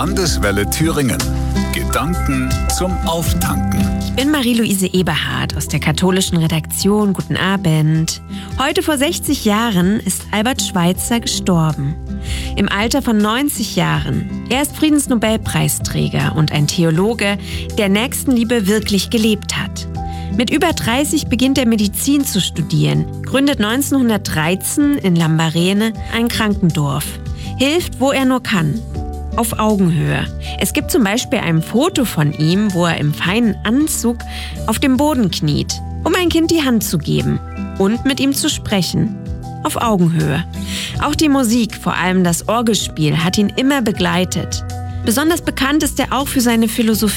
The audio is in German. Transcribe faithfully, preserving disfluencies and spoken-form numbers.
Landeswelle Thüringen. Gedanken zum Auftanken. Ich bin Marie-Louise Eberhardt aus der katholischen Redaktion. Guten Abend. Heute vor sechzig Jahren ist Albert Schweitzer gestorben. Im Alter von neunzig Jahren. Er ist Friedensnobelpreisträger und ein Theologe, der Nächstenliebe wirklich gelebt hat. Mit über dreißig beginnt er Medizin zu studieren, gründet neunzehnhundertdreizehn in Lambarene ein Krankendorf, hilft, wo er nur kann. Auf Augenhöhe. Es gibt zum Beispiel ein Foto von ihm, wo er im feinen Anzug auf dem Boden kniet, um ein Kind die Hand zu geben und mit ihm zu sprechen. Auf Augenhöhe. Auch die Musik, vor allem das Orgelspiel, hat ihn immer begleitet. Besonders bekannt ist er auch für seine Philosophie.